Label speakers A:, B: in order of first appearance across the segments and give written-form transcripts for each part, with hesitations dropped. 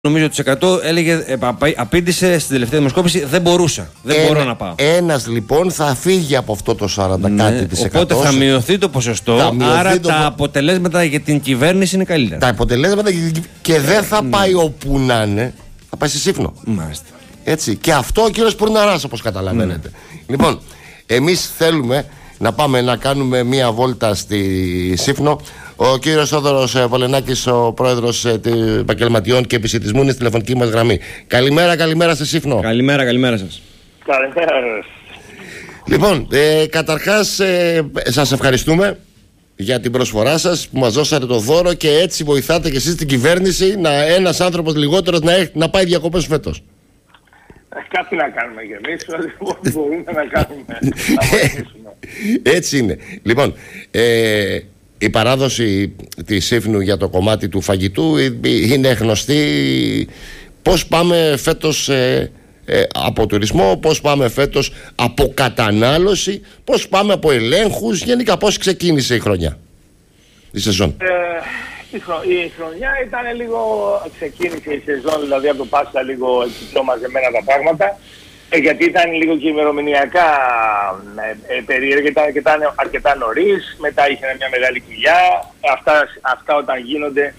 A: νομίζω ότι 100 έλεγε, απήντησε στην τελευταία δημοσκόπηση, δεν μπορούσα. Δεν μπορώ να πάω.
B: Ένας λοιπόν θα φύγει από αυτό το 40 κάτι της 100.
A: Οπότε θα μειωθεί το ποσοστό. Άρα τα αποτελέσματα για την κυβέρνηση είναι καλύτερα.
B: Τα αποτελέσματα και δεν θα πάει όπου να είναι. Θα πάει στη Σύφνο.
A: Μάλιστα.
B: Έτσι. Και αυτό ο κύριος Πουρναράς, όπως καταλαβαίνετε. Λοιπόν, εμείς θέλουμε να πάμε να κάνουμε μία βόλτα στη Σύφνο. Ο κύριος Θόδωρος Πολενάκης, ο πρόεδρος επαγγελματιών και επισιτισμού, είναι στη τηλεφωνική μας γραμμή. Καλημέρα στη Σύφνο.
A: Καλημέρα σας.
C: Καλημέρα.
B: Λοιπόν, καταρχάς σας ευχαριστούμε για την προσφορά σας που μας δώσατε το δώρο και έτσι βοηθάτε και εσείς την κυβέρνηση ένας άνθρωπος λιγότερος να πάει διακοπές φέτος.
C: Κάτι να κάνουμε κι εμείς, ό,τι μπορούμε να κάνουμε.
B: Έτσι είναι. Λοιπόν, η παράδοση της Σύφνου για το κομμάτι του φαγητού είναι γνωστή. Πώς πάμε φέτος από τουρισμό, πώς πάμε φέτος από κατανάλωση, πώς πάμε από ελέγχους, γενικά πώς ξεκίνησε η χρονιά, η σεζόν?
C: Η χρονιά ήταν λίγο, ξεκίνησε η σεζόν, δηλαδή από το Πάσχα λίγο πιο μαζεμένα τα πράγματα, γιατί ήταν λίγο και ημερομηνιακά περίεργα και ήταν αρκετά νωρίς, μετά είχε μια μεγάλη κοιλιά, αυτά όταν γίνονται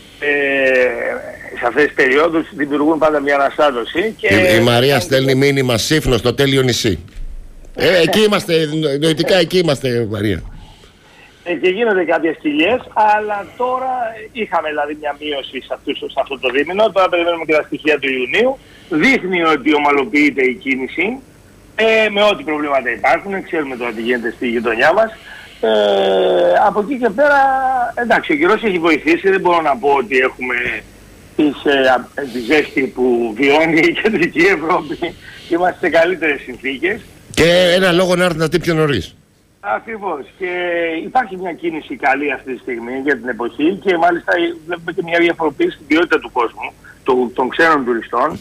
C: σε αυτές τις περιόδους δημιουργούν πάντα μια αναστάτωση.
B: Η Μαρία στέλνει μήνυμα Σύφνο στο τέλειο νησί. Εκεί είμαστε, νοητικά εκεί είμαστε, Μαρία.
C: Και γίνονται κάποιες κοιλιές, αλλά τώρα είχαμε δηλαδή μια μείωση σε αυτό το δίμηνο. Τώρα περιμένουμε και τα στοιχεία του Ιουνίου. Δείχνει ότι ομαλοποιείται η κίνηση, με ό,τι προβλήματα υπάρχουν. Ξέρουμε τώρα τι γίνεται στη γειτονιά μας. Από εκεί και πέρα, εντάξει, ο καιρός έχει βοηθήσει. Δεν μπορώ να πω ότι έχουμε τη ζέστη που βιώνει η κεντρική Ευρώπη. Είμαστε σε καλύτερες συνθήκες.
B: Και ένα λόγο να έρθει πιο νωρίς.
C: Ακριβώς. Και υπάρχει μια κίνηση καλή αυτή τη στιγμή για την εποχή και μάλιστα βλέπουμε και μια διαφοροποίηση στην ποιότητα του κόσμου, των ξένων τουριστών.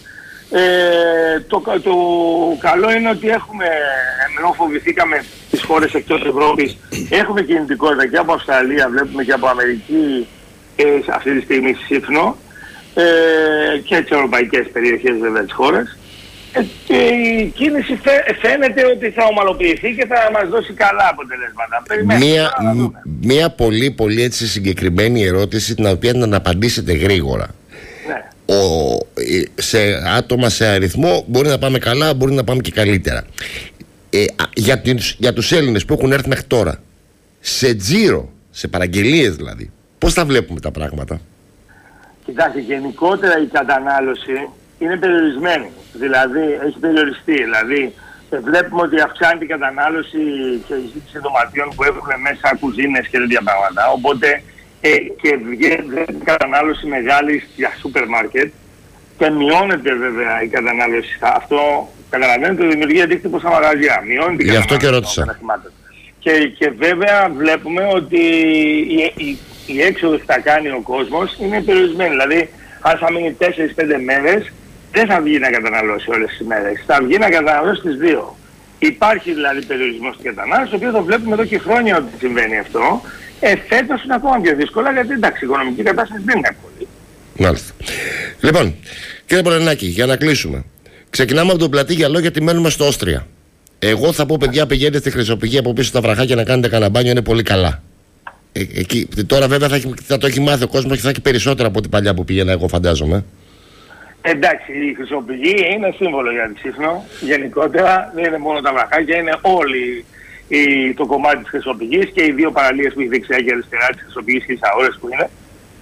C: Το καλό είναι ότι έχουμε, ενώ φοβηθήκαμε τις χώρες εκτός Ευρώπης, έχουμε κινητικότητα και από Αυστραλία, βλέπουμε και από Αμερική αυτή τη στιγμή στη Σύφνο και τις ευρωπαϊκές περιοχές βέβαια τις χώρες. Και η κίνηση φαίνεται ότι θα ομαλοποιηθεί και θα μας δώσει καλά αποτελέσματα.
B: Μία πολύ έτσι συγκεκριμένη ερώτηση, την οποία να απαντήσετε γρήγορα.
C: Ναι.
B: Σε άτομα, σε αριθμό, μπορεί να πάμε καλά, μπορεί να πάμε και καλύτερα. Για τους Έλληνες που έχουν έρθει μέχρι τώρα, σε τζίρο, σε παραγγελίες δηλαδή, πώς θα βλέπουμε τα πράγματα?
C: Κοιτάξτε, γενικότερα η κατανάλωση είναι περιορισμένη, δηλαδή έχει περιοριστεί, δηλαδή βλέπουμε ότι αυξάνεται η κατανάλωση και η ζήτηση δωματίων που έχουν μέσα κουζίνες και τέτοια πράγματα, οπότε και βγαίνει η κατανάλωση μεγάλη για σούπερ μάρκετ και μειώνεται βέβαια η κατανάλωση. Αυτό καταλαβαίνετε, δημιουργεί αντίκτυπο στα μαγαζιά, μειώνεται η
B: γι' αυτό
C: κατανάλωση.
B: Και ρώτησα.
C: Και βέβαια βλέπουμε ότι η έξοδος που θα κάνει ο κόσμος είναι περιορισμένη, δηλαδή αν θα μείνει 4-5 μέρες, δεν θα βγει να καταναλώσει όλες τις μέρες. Θα βγει να καταναλώσει τις 2. Υπάρχει δηλαδή περιορισμός στην κατανάλωση, το οποίο το βλέπουμε εδώ και χρόνια ότι συμβαίνει αυτό. Φέτος είναι ακόμα πιο δύσκολα, γιατί εντάξει, η οικονομική κατάσταση δεν είναι εύκολη.
B: Μάλιστα. Λοιπόν, κύριε Πολενάκη, για να κλείσουμε. Ξεκινάμε από τον Πλατή Γυαλό, γιατί μένουμε στο Όστρια. Εγώ θα πω, παιδιά, πηγαίνετε στη Χρυσοπηγή από πίσω στα βραχάκια να κάνετε κανένα μπάνιο, είναι πολύ καλά. Εκεί, τώρα βέβαια θα το έχει μάθει ο κόσμος και θα έχει περισσότερα από την παλιά που πήγαινα εγώ, φαντάζομαι.
C: Εντάξει, η Χρυσοπηγή είναι σύμβολο για τη Σύφνο. Γενικότερα δεν είναι μόνο τα βραχάκια, είναι όλη το κομμάτι της Χρυσοπηγής και οι δύο παραλίες που έχει δεξιά και αριστερά της Χρυσοπηγής και τις αόρες που είναι.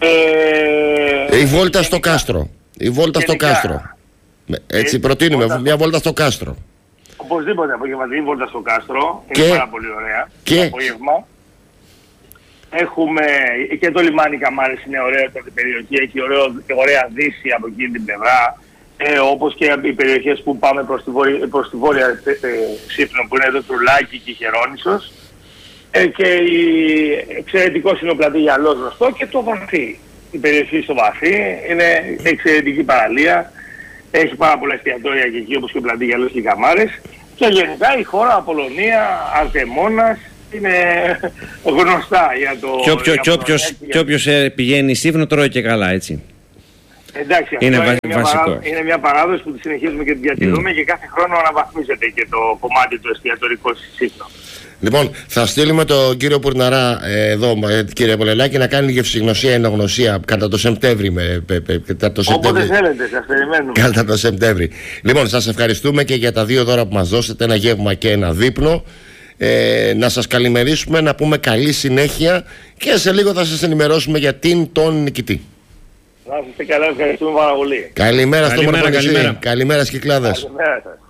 B: Η βόλτα στο Κάστρο. Η βόλτα στο Κάστρο. Έτσι προτείνουμε μια βόλτα στο Κάστρο.
C: Οπωσδήποτε απογευματινή βόλτα στο Κάστρο. Είναι πάρα πολύ ωραία.
B: Και
C: απόγευμα. Έχουμε και το λιμάνι Καμάρες, είναι ωραία την περιοχή, έχει ωραία δύση από εκείνη την πλευρά, όπως και οι περιοχές που πάμε προς τη βόρεια Σύφνο, που είναι το Τρουλάκι και η Χερόνησος, και εξαιρετικός είναι ο Πλατή Γυαλός γνωστό, και το Βαθύ. Η περιοχή στο Βαθύ είναι εξαιρετική παραλία, έχει πάρα πολλά εστιατόρια και εκεί, όπως και ο Πλατή Γυαλός και οι Καμάρες, και γενικά η χώρα Απολωνία, Αρτεμόνας, είναι γνωστά για το...
A: Και όποιος πηγαίνει Σύφνο τρώει και καλά, έτσι.
C: Εντάξει,
A: είναι
C: βασικό. Είναι μια παράδοση που τη συνεχίζουμε και την διατηρούμε και κάθε χρόνο αναβαθμίζεται και το κομμάτι του εστιατορικού σύστημα.
B: Λοιπόν, θα στείλουμε τον κύριο Πουρναρά εδώ, κύριε Πολελάκη, να κάνει γευσηγνωσία, ενογνωσία κατά το Σεπτέμβρη.
C: Όποτε θέλετε, σας περιμένουμε.
B: Κατά το Σεπτέμβρη. Λοιπόν, σας ευχαριστούμε και για τα 2 δώρα που μας δώσετε, ένα γεύμα και ένα δείπνο. Να σας καλημερίσουμε, να πούμε καλή συνέχεια και σε λίγο θα σας ενημερώσουμε για τον νικητή.
C: Να είστε καλά, ευχαριστούμε πάρα πολύ.
B: Καλημέρα στο Μορφωνισί. Καλημέρα στις Κυκλάδες.
C: Καλημέρα σας.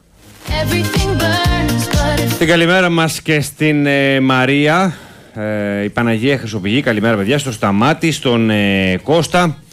A: Την καλημέρα μας και στην Μαρία, η Παναγία Χρυσοπηγή. Καλημέρα παιδιά, στο Σταμάτη, στον Κώστα.